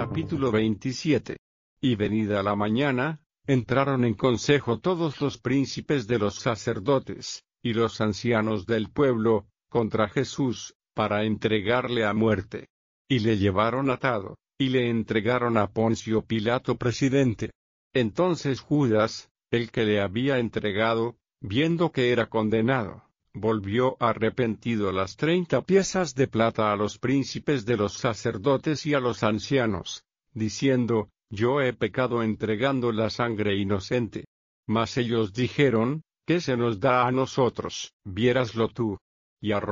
Capítulo 27. Y venida la mañana, entraron en consejo todos los príncipes de los sacerdotes, y los ancianos del pueblo, contra Jesús, para entregarle a muerte. Y le llevaron atado, y le entregaron a Poncio Pilato presidente. Entonces Judas, el que le había entregado, viendo que era condenado, volvió arrepentido las 30 piezas de plata a los príncipes de los sacerdotes y a los ancianos, diciendo: Yo he pecado entregando la sangre inocente. Mas ellos dijeron: ¿Qué se nos da a nosotros? Viéraslo tú. Y